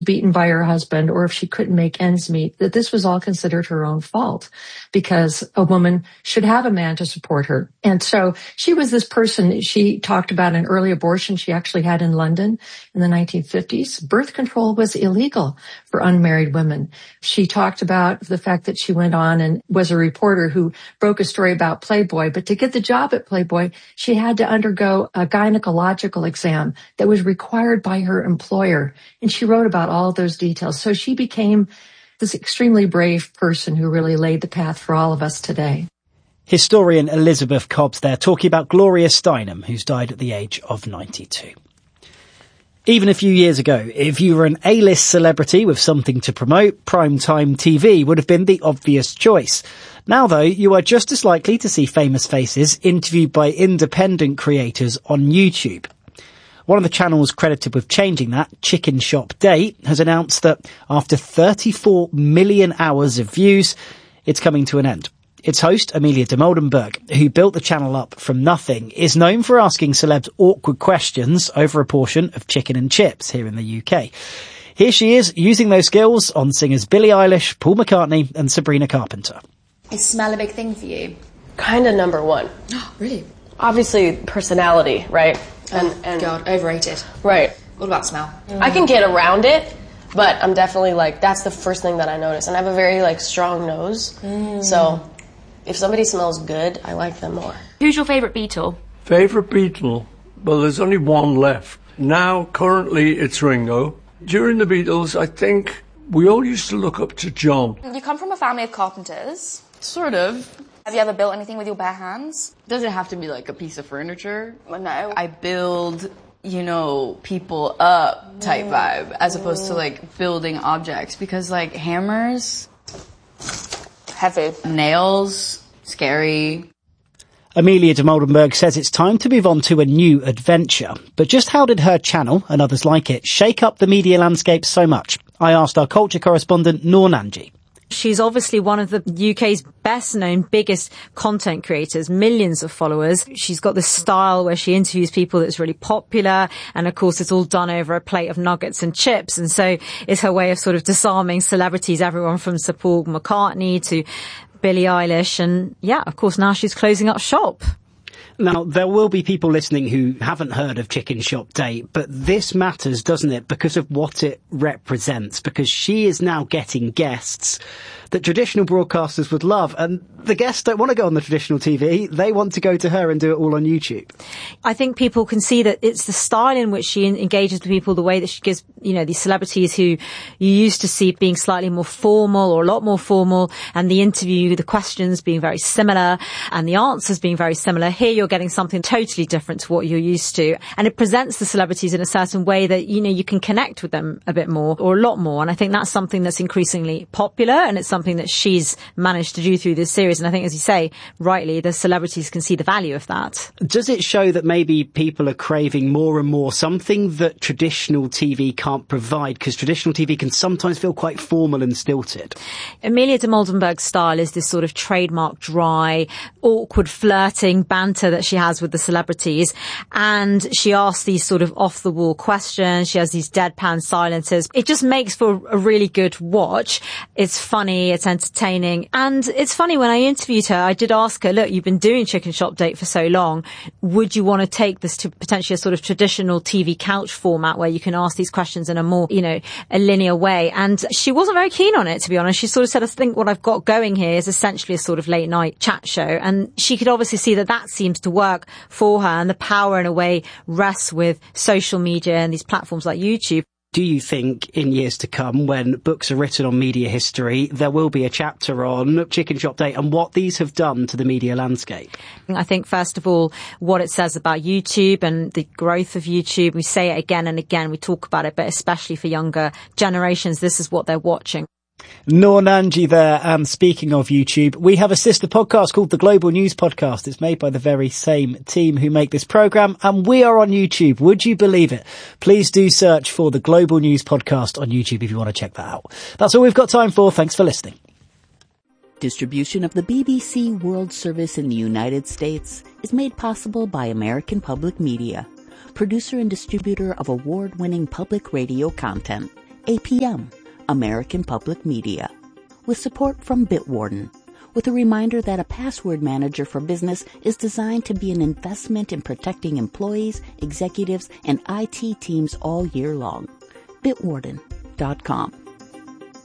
beaten by her husband, or if she couldn't make ends meet, that this was all considered her own fault because a woman should have a man to support her. And so she was this person. She talked about an early abortion she actually had in London in the 1950s. Birth control was illegal for unmarried women. She talked about the fact that she went on and was a reporter who broke a story about Playboy. But to get the job at Playboy, she had to undergo a gynecological exam that was required by her employer. And she wrote about all of those details. So she became this extremely brave person who really laid the path for all of us today. Historian Elizabeth Cobbs there talking about Gloria Steinem, who's died at the age of 92. Even a few years ago, if you were an A-list celebrity with something to promote, primetime TV would have been the obvious choice. Now, though, you are just as likely to see famous faces interviewed by independent creators on YouTube. One of the channels credited with changing that, Chicken Shop Date, has announced that after 34 million hours of views, it's coming to an end. Its host, Amelia de Moldenberg, who built the channel up from nothing, is known for asking celebs awkward questions over a portion of chicken and chips here in the UK. Here she is, using those skills on singers Billie Eilish, Paul McCartney and Sabrina Carpenter. Is smell a big thing for you? Kind of number one. Really? Obviously, personality, right? And God, overrated. Right. What about smell? I can get around it, but I'm definitely that's the first thing that I notice. And I have a very strong nose. So if somebody smells good, I like them more. Who's your favourite Beatle? Favourite Beatle? Well, there's only one left. Now, currently, it's Ringo. During the Beatles, I think we all used to look up to John. You come from a family of carpenters. Sort of. Have you ever built anything with your bare hands? Does it have to be like a piece of furniture? Well, no. I build, people up type vibe as opposed to building objects because hammers, heavy, nails, scary. Amelia de Moldenberg says it's time to move on to a new adventure. But just how did her channel, and others like it, shake up the media landscape so much? I asked our culture correspondent, Noor Nanji. She's obviously one of the UK's best-known, biggest content creators, millions of followers. She's got this style where she interviews people that's really popular, and of course it's all done over a plate of nuggets and chips, and so it's her way of sort of disarming celebrities, everyone from Sir Paul McCartney to Billie Eilish, and of course now she's closing up shop. Now, there will be people listening who haven't heard of Chicken Shop Date, but this matters, doesn't it, because of what it represents, because she is now getting guests that traditional broadcasters would love, and the guests don't want to go on the traditional TV, they want to go to her and do it all on YouTube. I think people can see that it's the style in which she engages with people, the way that she gives, these celebrities who you used to see being slightly more formal or a lot more formal, and the interview, the questions being very similar, and the answers being very similar. Here you're getting something totally different to what you're used to, and it presents the celebrities in a certain way that, you can connect with them a bit more or a lot more, and I think that's something that's increasingly popular, and it's something that she's managed to do through this series. And I think, as you say, rightly, the celebrities can see the value of that. Does it show that maybe people are craving more and more something that traditional TV can't provide? Because traditional TV can sometimes feel quite formal and stilted. Amelia de Moldenberg's style is this sort of trademark, dry, awkward, flirting banter that she has with the celebrities. And she asks these sort of off-the-wall questions. She has these deadpan silences. It just makes for a really good watch. It's funny, it's entertaining. And it's funny, when I interviewed her, I did ask her, look, you've been doing Chicken Shop Date for so long. Would you want to take this to potentially a sort of traditional TV couch format where you can ask these questions in a more, a linear way? And she wasn't very keen on it, to be honest. She sort of said, I think what I've got going here is essentially a sort of late night chat show. And she could obviously see that seems to work for her, and the power in a way rests with social media and these platforms like YouTube. Do you think in years to come, when books are written on media history, there will be a chapter on Chicken Shop Date and what these have done to the media landscape? I think, first of all, what it says about YouTube and the growth of YouTube. We say it again and again, we talk about it, but especially for younger generations, this is what they're watching. Noor Nanji there, and speaking of YouTube, we have a sister podcast called the Global News Podcast. It's made by the very same team who make this programme, and we are on YouTube. Would you believe it? Please do search for the Global News Podcast on YouTube if you want to check that out. That's all we've got time for. Thanks for listening. Distribution of the BBC World Service in the United States is made possible by American Public Media, producer and distributor of award-winning public radio content. APM, American Public Media, with support from Bitwarden, with a reminder that a password manager for business is designed to be an investment in protecting employees, executives, and IT teams all year long. Bitwarden.com.